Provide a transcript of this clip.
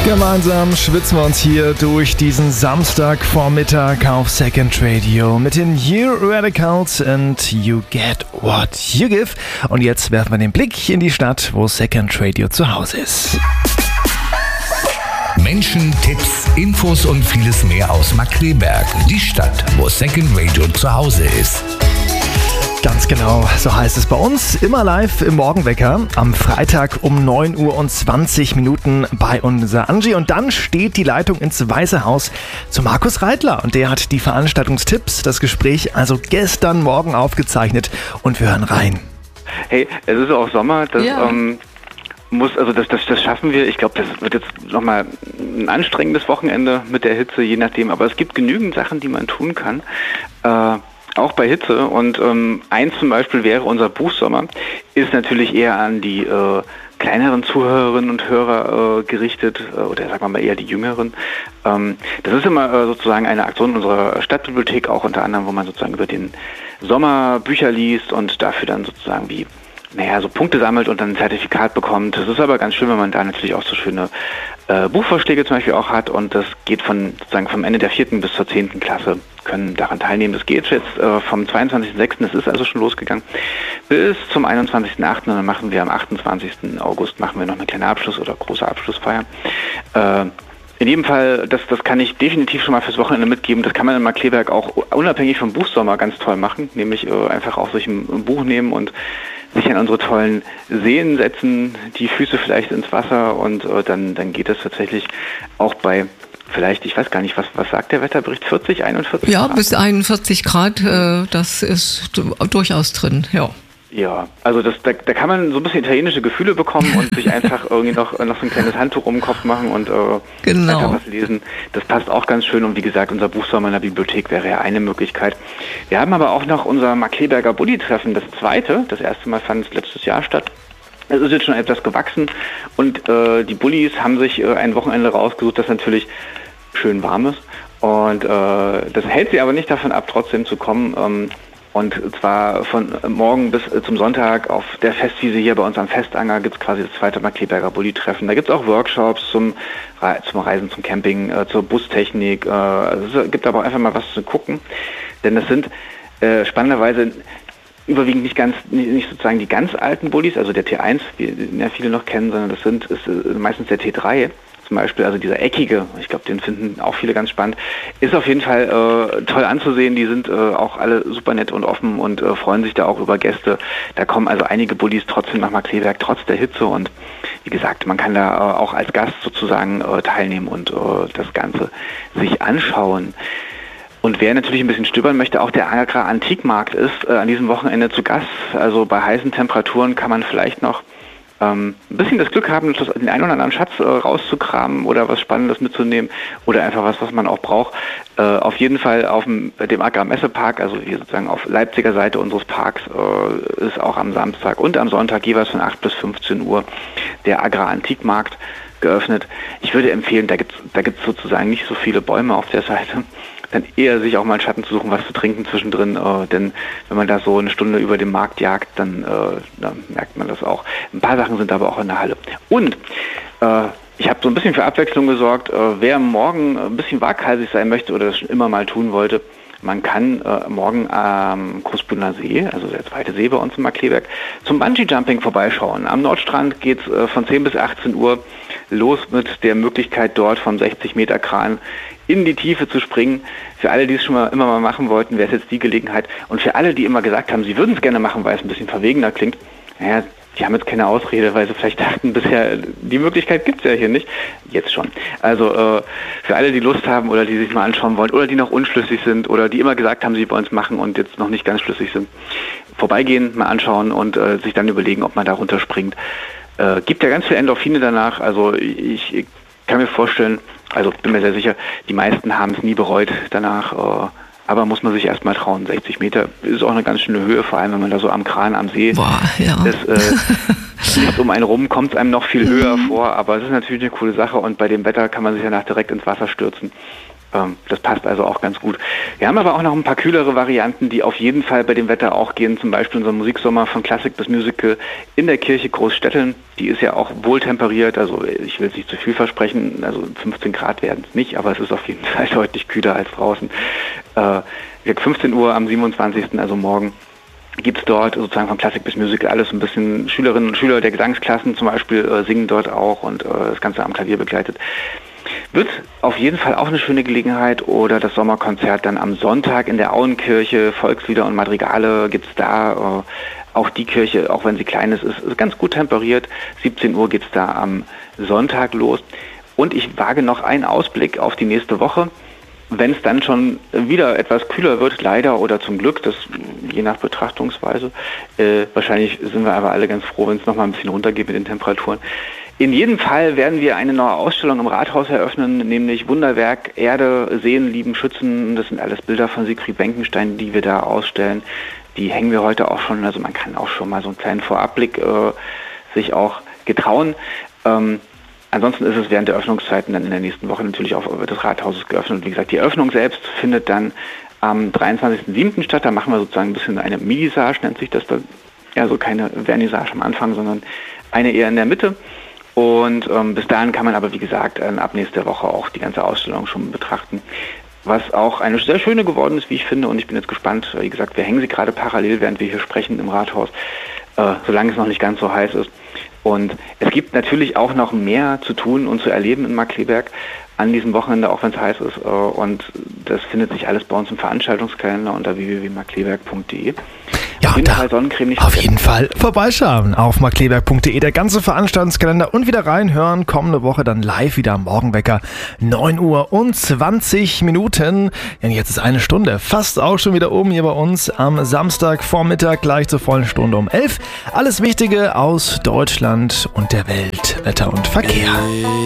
Gemeinsam schwitzen wir uns hier durch diesen Samstagvormittag auf Second Radio mit den You Radicals and You Get What You Give. Und jetzt werfen wir den Blick in die Stadt, wo Second Radio zu Hause ist. Menschen, Tipps, Infos und vieles mehr aus Markkleeberg. Die Stadt, wo Second Radio zu Hause ist. Ganz genau, so heißt es bei uns. Immer live im Morgenwecker am Freitag um 9:20 Uhr bei unserer Angie. Und dann steht die Leitung ins Weiße Haus zu Markus Reitler. Und der hat die Veranstaltungstipps, das Gespräch also gestern Morgen aufgezeichnet. Und wir hören rein. Hey, es ist auch Sommer, das das schaffen wir. Ich glaube, das wird jetzt nochmal ein anstrengendes Wochenende mit der Hitze, je nachdem. Aber es gibt genügend Sachen, die man tun kann. Auch bei Hitze, und eins zum Beispiel wäre unser Buchsommer, ist natürlich eher an die kleineren Zuhörerinnen und Hörer gerichtet, oder sagen wir mal eher die jüngeren. Das ist immer sozusagen eine Aktion unserer Stadtbibliothek, auch unter anderem, wo man sozusagen über den Sommer Bücher liest und dafür dann sozusagen so Punkte sammelt und dann ein Zertifikat bekommt. Das ist aber ganz schön, wenn man da natürlich auch so schöne Buchvorschläge zum Beispiel auch hat, und das geht vom Ende der 4. bis zur 10. Klasse können daran teilnehmen. Das geht jetzt vom 22.06., das ist also schon losgegangen, bis zum 21.08. und dann machen wir am 28. August noch eine kleine oder große Abschlussfeier. In jedem Fall, das kann ich definitiv schon mal fürs Wochenende mitgeben. Das kann man in Markkleeberg auch unabhängig vom Buchsommer ganz toll machen, nämlich einfach auch sich ein Buch nehmen und sich an unsere tollen Seen setzen, die Füße vielleicht ins Wasser, und dann geht das tatsächlich auch bei vielleicht, ich weiß gar nicht, was sagt der Wetterbericht, 40, 41 Ja, Grad? bis 41 Grad, das ist durchaus drin, ja. Ja, also da kann man so ein bisschen italienische Gefühle bekommen und sich einfach irgendwie noch so ein kleines Handtuch um den Kopf machen und einfach was lesen. Das passt auch ganz schön, und wie gesagt, unser Buchsommer in der Bibliothek wäre ja eine Möglichkeit. Wir haben aber auch noch unser Markkleeberger Bulli-Treffen, das zweite. Das erste Mal fand es letztes Jahr statt. Es ist jetzt schon etwas gewachsen, und die Bullis haben sich ein Wochenende rausgesucht, das natürlich schön warm ist, und das hält sie aber nicht davon ab, trotzdem zu kommen. Und zwar von morgen bis zum Sonntag auf der Festwiese hier bei uns am Festanger gibt es quasi das zweite Markkleeberger Bulli-Treffen. Da gibt es auch Workshops zum Reisen, zum Camping, zur Bustechnik. Also es gibt aber auch einfach mal was zu gucken, denn das sind spannenderweise überwiegend nicht sozusagen die ganz alten Bullis, also der T1, den ja viele noch kennen, sondern das ist meistens der T3. Zum Beispiel, also dieser eckige, ich glaube, den finden auch viele ganz spannend, ist auf jeden Fall toll anzusehen. Die sind auch alle super nett und offen und freuen sich da auch über Gäste. Da kommen also einige Bullis trotzdem nach Markkleeberg, trotz der Hitze, und wie gesagt, man kann da auch als Gast sozusagen teilnehmen und das Ganze sich anschauen. Und wer natürlich ein bisschen stöbern möchte, auch der Agra Antikmarkt ist an diesem Wochenende zu Gast. Also bei heißen Temperaturen kann man vielleicht noch ein bisschen das Glück haben, den einen oder anderen Schatz rauszukramen oder was Spannendes mitzunehmen oder einfach was man auch braucht. Auf jeden Fall auf dem Agra-Messepark, also hier sozusagen auf Leipziger Seite unseres Parks, ist auch am Samstag und am Sonntag jeweils von 8 bis 15 Uhr der Agra-Antikmarkt geöffnet. Ich würde empfehlen, da gibt's sozusagen nicht so viele Bäume auf der Seite, dann eher sich auch mal einen Schatten zu suchen, was zu trinken zwischendrin, denn wenn man da so eine Stunde über den Markt jagt, dann merkt man das auch. Ein paar Sachen sind aber auch in der Halle. Und ich habe so ein bisschen für Abwechslung gesorgt. Wer morgen ein bisschen waghalsig sein möchte oder das schon immer mal tun wollte, man kann morgen am Großbrunner See, also der zweite See bei uns in Markkleeberg, zum Bungee-Jumping vorbeischauen. Am Nordstrand geht es von 10 bis 18 Uhr los mit der Möglichkeit, dort vom 60 Meter Kran in die Tiefe zu springen. Für alle, die es schon immer mal machen wollten, wäre es jetzt die Gelegenheit. Und für alle, die immer gesagt haben, sie würden es gerne machen, weil es ein bisschen verwegener klingt, naja, die haben jetzt keine Ausrede, weil sie vielleicht dachten, bisher die Möglichkeit gibt es ja hier nicht. Jetzt schon. Also für alle, die Lust haben oder die sich mal anschauen wollen oder die noch unschlüssig sind oder die immer gesagt haben, sie wollen es machen und jetzt noch nicht ganz schlüssig sind, vorbeigehen, mal anschauen und sich dann überlegen, ob man da runterspringt. Gibt ja ganz viele Endorphine danach. Also ich kann mir vorstellen, also bin mir sehr sicher, die meisten haben es nie bereut danach. aber muss man sich erstmal trauen. 60 Meter ist auch eine ganz schöne Höhe, vor allem wenn man da so am Kran am See ist. Nicht um einen rum kommt es einem noch viel höher vor, aber es ist natürlich eine coole Sache und bei dem Wetter kann man sich danach direkt ins Wasser stürzen. Das passt also auch ganz gut. Wir haben aber auch noch ein paar kühlere Varianten, die auf jeden Fall bei dem Wetter auch gehen. Zum Beispiel unser Musiksommer von Klassik bis Musical in der Kirche Großstetteln. Die ist ja auch wohltemperiert, also ich will es nicht zu viel versprechen, also 15 Grad werden es nicht, aber es ist auf jeden Fall deutlich kühler als draußen. 15 Uhr am 27., also morgen, gibt es dort sozusagen von Klassik bis Musical alles ein bisschen. Schülerinnen und Schüler der Gesangsklassen zum Beispiel singen dort auch und das Ganze am Klavier begleitet. Wird auf jeden Fall auch eine schöne Gelegenheit. Oder das Sommerkonzert dann am Sonntag in der Auenkirche, Volkslieder und Madrigale gibt's da. Auch die Kirche, auch wenn sie klein ist ganz gut temperiert. 17 Uhr geht's da am Sonntag los. Und ich wage noch einen Ausblick auf die nächste Woche. Wenn es dann schon wieder etwas kühler wird, leider oder zum Glück, das je nach Betrachtungsweise. Wahrscheinlich sind wir aber alle ganz froh, wenn es nochmal ein bisschen runtergeht mit den Temperaturen. In jedem Fall werden wir eine neue Ausstellung im Rathaus eröffnen, nämlich Wunderwerk Erde, Sehen, Lieben, Schützen. Das sind alles Bilder von Sigrid Benkenstein, die wir da ausstellen. Die hängen wir heute auch schon, also man kann auch schon mal so einen kleinen Vorabblick sich auch getrauen. Ansonsten ist es während der Öffnungszeiten dann in der nächsten Woche natürlich auch des Rathauses geöffnet. Und wie gesagt, die Eröffnung selbst findet dann am 23.07. statt. Da machen wir sozusagen ein bisschen eine Midisage, nennt sich das dann. Ja, so keine Vernissage am Anfang, sondern eine eher in der Mitte. Und bis dahin kann man aber, wie gesagt, ab nächster Woche auch die ganze Ausstellung schon betrachten. Was auch eine sehr schöne geworden ist, wie ich finde. Und ich bin jetzt gespannt. Wie gesagt, wir hängen sie gerade parallel, während wir hier sprechen im Rathaus, solange es noch nicht ganz so heiß ist. Und es gibt natürlich auch noch mehr zu tun und zu erleben in Markkleeberg an diesem Wochenende, auch wenn es heiß ist. Und das findet sich alles bei uns im Veranstaltungskalender unter www.markkleeberg.de. Ja, auf jeden Fall vorbeischauen auf markkleeberg.de, der ganze Veranstaltungskalender und wieder reinhören. Kommende Woche dann live wieder am Morgenwecker, 9 Uhr und 20 Minuten. Ja, jetzt ist eine Stunde fast auch schon wieder oben hier bei uns am Samstagvormittag, gleich zur vollen Stunde um 11. Alles Wichtige aus Deutschland und der Welt, Wetter und Verkehr.